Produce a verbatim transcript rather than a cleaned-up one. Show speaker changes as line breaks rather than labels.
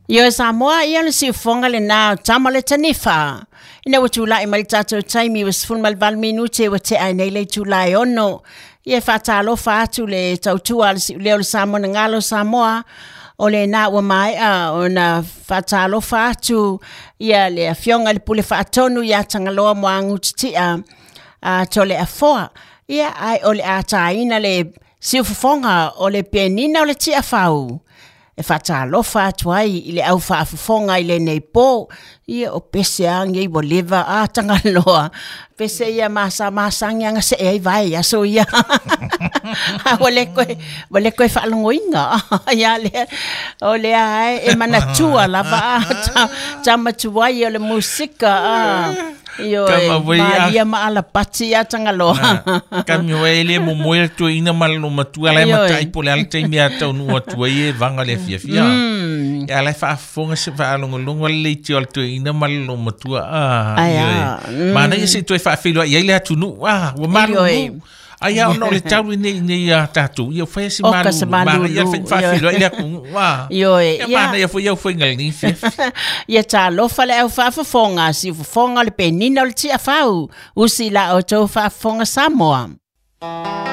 Yo Samoa ia le si fonga le na tama le tanifa. Ina watu la imal tato taimi was fun mal val minute wate ai nei le tu lai ono. Ia fata lo fatu le tautua le si leo le Samoa na ngalo Samoa. O le na wa mai a o na fata lo fatu. Ia le fionga le pule fatonu ia tangaloa moangu titia. A tole a foa. Ia ai o le ataina le si fonga o le penina o le tia fau. E fata lofa atuai ile au faafofonga ile nei po ia o pese ange i boleva a tangaloa pese ia masa masangi anga se ai vai ya so ia wale koe wale koe whaalongoinga ia le o le ai e manatua lava tama tuai o le musika Yo, Maria maala pati ya tangaloa.
Kami wele mo moe tu ina malo matua le matai pole al te mia tau no tu ye vanga le fia fia. Ya le fa fonga se fa longo longo le ti al tu ina malo matua ah. Mana ye se tu fa filo ye le atu no ah, wa malo. Ai au no le tau ni ni tatu ia fa si malu mana ia fa filo ia ku wa.
Yo e.
Mana ia foi eu foi ngal ni fia.
Ia ta lo fa le au fa fonga si fonga le penina le tia fau. Usi la o to fa fonga Samoa.